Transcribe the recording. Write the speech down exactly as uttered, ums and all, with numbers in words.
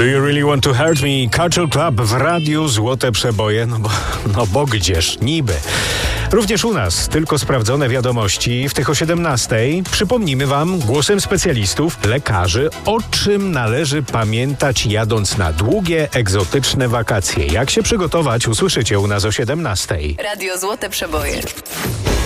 Do you really want to hurt me? Culture Club w radiu Złote Przeboje, no bo, no bo gdzież niby. Również u nas tylko sprawdzone wiadomości. W tych o siedemnastej przypomnimy wam głosem specjalistów, lekarzy, o czym należy pamiętać jadąc na długie, egzotyczne wakacje. Jak się przygotować, usłyszycie u nas o siedemnastej. Radio Złote Przeboje.